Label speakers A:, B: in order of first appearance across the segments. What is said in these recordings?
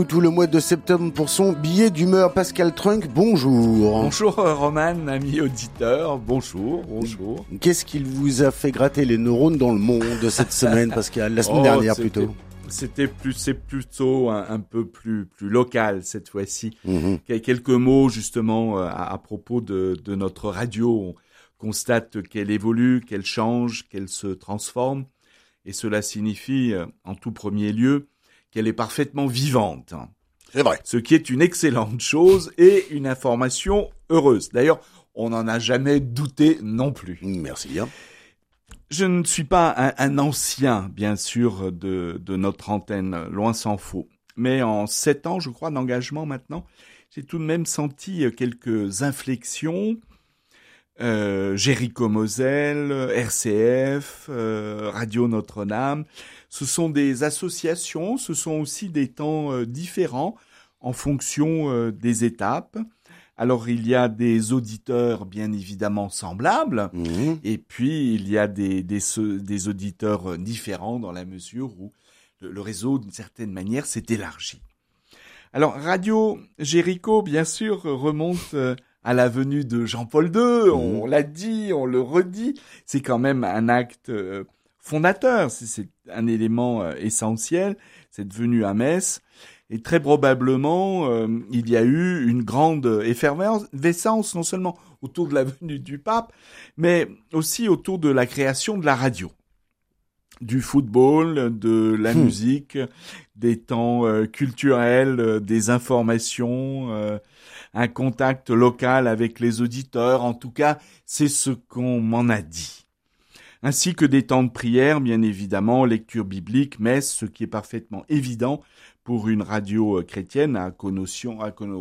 A: Tout le mois de septembre pour son billet d'humeur. Pascal Trunk, bonjour.
B: Bonjour Roman, ami auditeur, bonjour.
A: Qu'est-ce qu'il vous a fait gratter les neurones dans le monde cette semaine, Pascal? La semaine dernière plutôt.
B: C'est plutôt un peu plus local cette fois-ci. Quelques mots justement à propos de notre radio. On constate qu'elle évolue, qu'elle change, qu'elle se transforme. Et cela signifie, en tout premier lieu, qu'elle est parfaitement vivante.
A: C'est vrai.
B: Ce qui est une excellente chose et une information heureuse. D'ailleurs, on n'en a jamais douté non plus.
A: Merci bien.
B: Je ne suis pas un ancien, bien sûr, de notre antenne, loin s'en faut. Mais en 7 ans, je crois, d'engagement maintenant, j'ai tout de même senti quelques inflexions. Jéricho Moselle, RCF, Radio Notre-Dame. Ce sont des associations, ce sont aussi des temps différents en fonction des étapes. Alors il y a des auditeurs bien évidemment semblables, et puis il y a des auditeurs différents dans la mesure où le réseau d'une certaine manière s'est élargi. Alors Radio Jéricho bien sûr remonte à la venue de Jean-Paul II, on l'a dit, on le redit, c'est quand même un acte fondateur, c'est un élément essentiel, cette venue à Metz, et très probablement il y a eu une grande effervescence, non seulement autour de la venue du pape, mais aussi autour de la création de la radio, du football, de la musique, des temps culturels, des informations, un contact local avec les auditeurs, en tout cas, c'est ce qu'on m'en a dit. Ainsi que des temps de prière, bien évidemment, lecture biblique, messe, ce qui est parfaitement évident pour une radio chrétienne à connotation,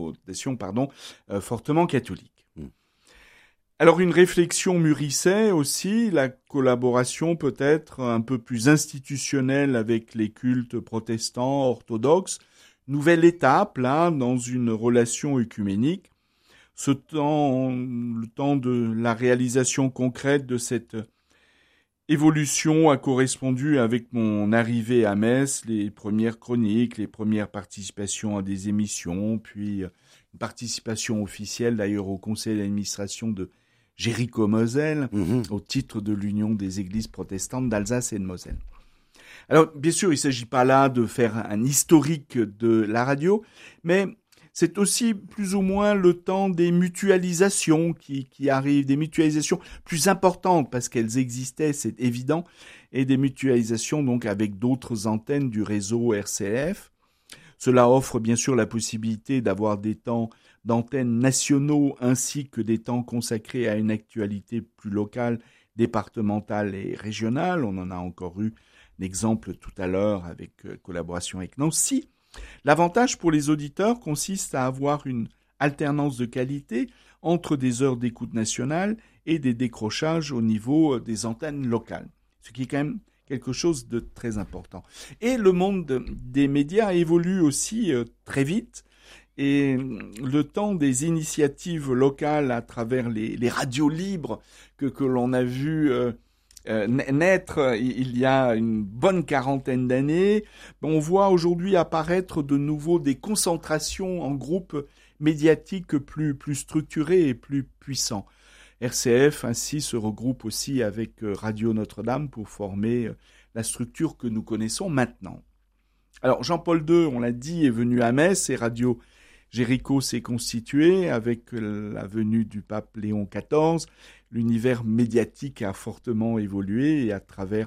B: fortement catholique. Alors une réflexion mûrissait aussi, la collaboration peut-être un peu plus institutionnelle avec les cultes protestants, orthodoxes, nouvelle étape là dans une relation œcuménique. Le temps de la réalisation concrète de cette évolution a correspondu avec mon arrivée à Metz, les premières chroniques, les premières participations à des émissions, puis une participation officielle d'ailleurs au conseil d'administration de Jéricho Moselle, au titre de l'Union des églises protestantes d'Alsace et de Moselle. Alors, bien sûr, il ne s'agit pas là de faire un historique de la radio, mais c'est aussi plus ou moins le temps des mutualisations qui arrivent, des mutualisations plus importantes parce qu'elles existaient, c'est évident, et des mutualisations donc avec d'autres antennes du réseau RCF. Cela offre bien sûr la possibilité d'avoir des temps d'antennes nationaux ainsi que des temps consacrés à une actualité plus locale, départementale et régionale. On en a encore eu un exemple tout à l'heure avec collaboration avec Nancy. L'avantage pour les auditeurs consiste à avoir une alternance de qualité entre des heures d'écoute nationale et des décrochages au niveau des antennes locales, ce qui est quand même quelque chose de très important. Et le monde des médias évolue aussi très vite, et le temps des initiatives locales à travers les radios libres que l'on a vu naître il y a une bonne quarantaine d'années, on voit aujourd'hui apparaître de nouveau des concentrations en groupes médiatiques plus structurés et plus puissants. RCF ainsi se regroupe aussi avec Radio Notre-Dame pour former la structure que nous connaissons maintenant. Alors Jean-Paul II, on l'a dit, est venu à Metz et Radio Jéricho s'est constitué avec la venue du pape Léon XIV. L'univers médiatique a fortement évolué et à travers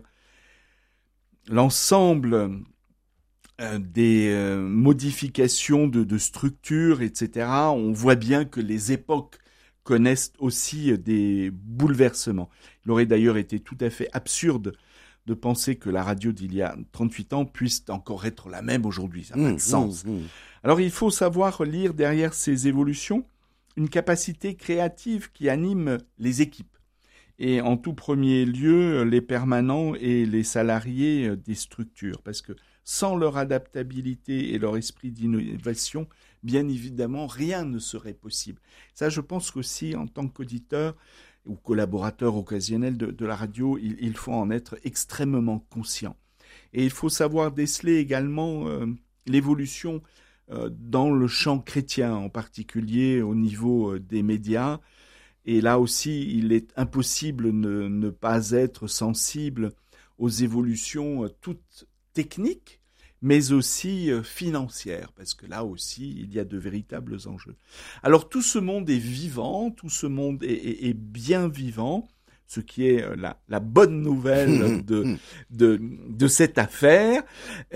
B: l'ensemble des modifications de structure, etc., on voit bien que les époques connaissent aussi des bouleversements. Il aurait d'ailleurs été tout à fait absurde de penser que la radio d'il y a 38 ans puisse encore être la même aujourd'hui. Ça n'a pas de sens. Alors il faut savoir lire derrière ces évolutions une capacité créative qui anime les équipes. Et en tout premier lieu, les permanents et les salariés des structures. Parce que sans leur adaptabilité et leur esprit d'innovation, bien évidemment, rien ne serait possible. Ça, je pense qu'aussi, en tant qu'auditeur ou collaborateur occasionnel de la radio, il faut en être extrêmement conscient. Et il faut savoir déceler également l'évolution dans le champ chrétien, en particulier au niveau des médias. Et là aussi, il est impossible de ne pas être sensible aux évolutions toutes techniques, mais aussi financières, parce que là aussi, il y a de véritables enjeux. Alors tout ce monde est vivant, tout ce monde est bien vivant, ce qui est la bonne nouvelle de cette affaire.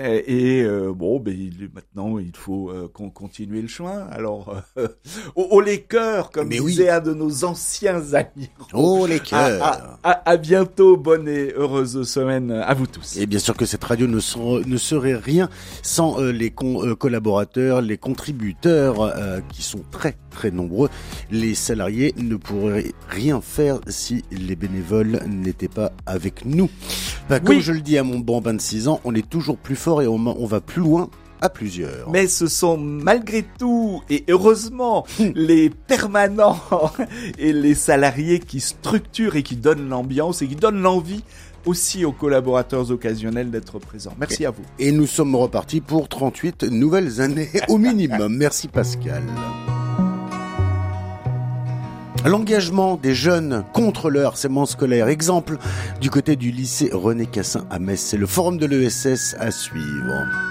B: Maintenant, il faut continuer le chemin. Alors, au les cœurs, comme disait un de nos anciens amis.
A: Oh les cœurs.
B: À bientôt, bonne et heureuse semaine à vous tous.
A: Et bien sûr que cette radio ne serait rien sans les collaborateurs, les contributeurs qui sont très très nombreux. Les salariés ne pourraient rien faire si les bénévoles n'étaient pas avec nous. Comme je le dis à mon bon 26 ans, on est toujours plus fort et on va plus loin à plusieurs.
B: Mais ce sont malgré tout et heureusement les permanents et les salariés qui structurent et qui donnent l'ambiance et qui donnent l'envie aussi aux collaborateurs occasionnels d'être présents. Merci à vous.
A: Et nous sommes repartis pour 38 nouvelles années au minimum. Merci Pascal. L'engagement des jeunes contre le harcèlement scolaire. Exemple du côté du lycée René Cassin à Metz. C'est le forum de l'ESS à suivre.